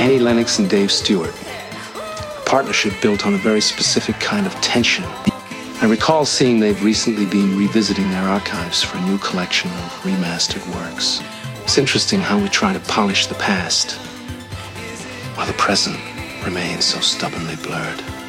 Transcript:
Annie Lennox and Dave Stewart. A partnership built on a very specific kind of tension. I recall seeing they've recently been revisiting their archives for a new collection of remastered works. It's interesting how we try to polish the past, while the present remains so stubbornly blurred.